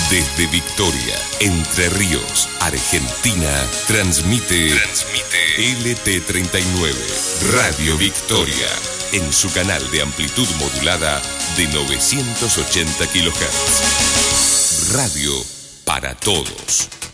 Desde Victoria, Entre Ríos, Argentina, transmite LT39, Radio Victoria, en su canal de amplitud modulada de 980 kHz. Radio para todos.